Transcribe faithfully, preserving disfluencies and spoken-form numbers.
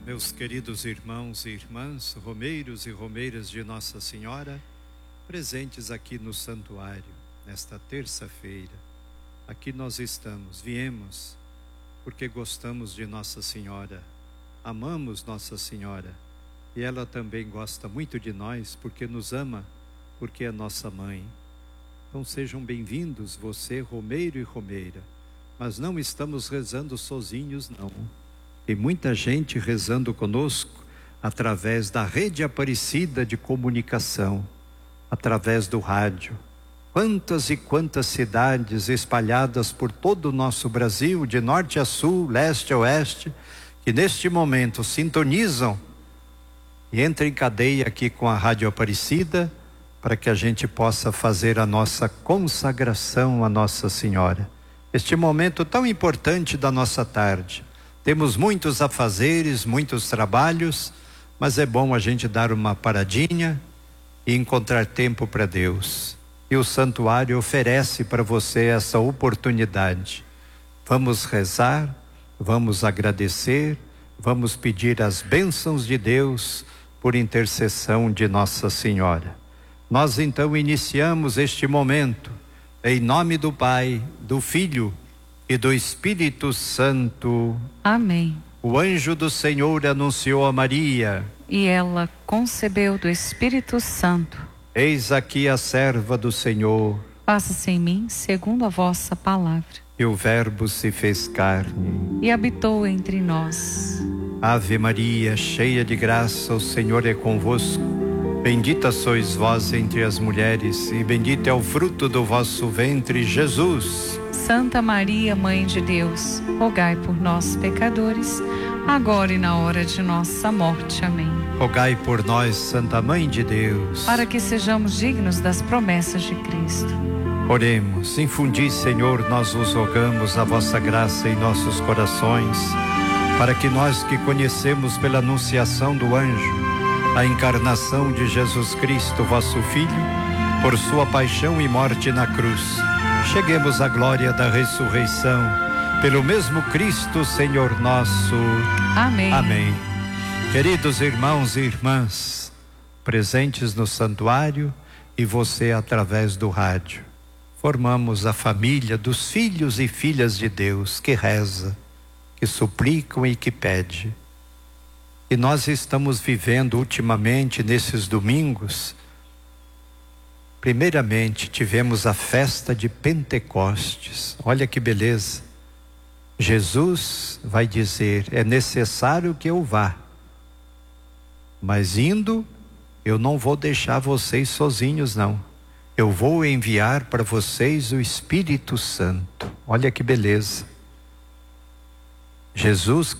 Meus queridos irmãos e irmãs, romeiros e romeiras de Nossa Senhora, presentes aqui no santuário, nesta terça-feira. Aqui nós estamos, viemos porque gostamos de Nossa Senhora, amamos Nossa Senhora, e ela também gosta muito de nós porque nos ama, porque é nossa mãe. Então sejam bem-vindos, você, romeiro e romeira, mas não estamos rezando sozinhos, não. Tem muita gente rezando conosco através da rede Aparecida de comunicação, através do rádio. Quantas e quantas cidades espalhadas por todo o nosso Brasil, de norte a sul, leste a oeste, que neste momento sintonizam e entram em cadeia aqui com a Rádio Aparecida, para que a gente possa fazer a nossa consagração a Nossa Senhora. Este momento tão importante da nossa tarde. Temos muitos afazeres, muitos trabalhos, mas é bom a gente dar uma paradinha e encontrar tempo para Deus. E o santuário oferece para você essa oportunidade. Vamos rezar, vamos agradecer, vamos pedir as bênçãos de Deus por intercessão de Nossa Senhora. Nós então iniciamos este momento, em nome do Pai, do Filho e do Espírito Santo. Amém. O anjo do Senhor anunciou a Maria, e ela concebeu do Espírito Santo. Eis aqui a serva do Senhor. Faça-se em mim segundo a vossa palavra. E o Verbo se fez carne e habitou entre nós. Ave Maria, cheia de graça, o Senhor é convosco. Bendita sois vós entre as mulheres, e bendito é o fruto do vosso ventre, Jesus. Santa Maria, Mãe de Deus, rogai por nós, pecadores, agora e na hora de nossa morte. Amém. Rogai por nós, Santa Mãe de Deus, para que sejamos dignos das promessas de Cristo. Oremos. Infundi, Senhor, nós vos rogamos a vossa graça em nossos corações, para que nós que conhecemos pela anunciação do anjo a encarnação de Jesus Cristo, vosso Filho, por sua paixão e morte na cruz, cheguemos à glória da ressurreição, pelo mesmo Cristo, Senhor nosso. Amém. Amém. Queridos irmãos e irmãs, presentes no santuário e você através do rádio, formamos a família dos filhos e filhas de Deus que reza, que suplicam e que pede. E nós estamos vivendo ultimamente nesses domingos. Primeiramente tivemos a festa de Pentecostes. Olha que beleza. Jesus vai dizer: é necessário que eu vá, mas indo eu não vou deixar vocês sozinhos, não. Eu vou enviar para vocês o Espírito Santo. Olha que beleza. Jesus